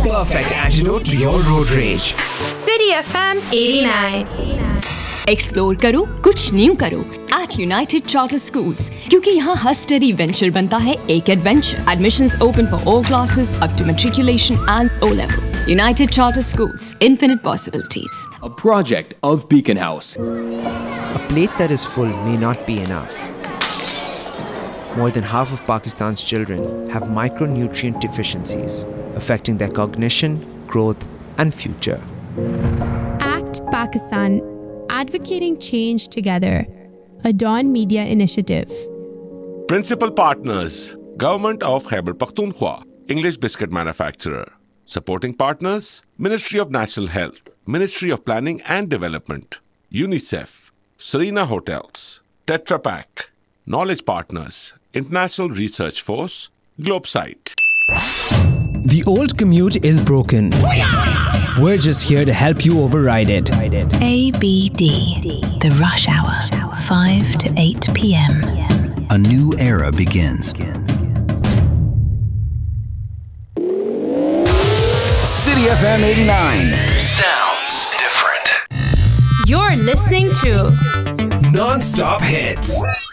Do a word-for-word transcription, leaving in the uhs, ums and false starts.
perfect antidote to your road rage. City F M eighty-nine. Explore करो, कुछ new करो at United Charter Schools, क्योंकि यहाँ हर study venture बनता है एक adventure. Admissions open for all classes up to matriculation and O level. United Charter Schools, infinite possibilities. A project of Beacon House. A plate that is full may not be enough. More than half of Pakistan's children have micronutrient deficiencies, affecting their cognition, growth, and future. Act Pakistan, advocating change together. A Dawn Media initiative. Principal partners: Government of Khyber Pakhtunkhwa, English biscuit manufacturer. Supporting partners: Ministry of National Health, Ministry of Planning and Development, UNICEF, Serena Hotels, Tetra Pak. Knowledge partners: International Research Force, Globesite. The old commute is broken. We're just here to help you override it. A B D, the rush hour, five to eight p.m. A new era begins. City F M eighty-nine. Sounds different. You're listening to Non-stop hits.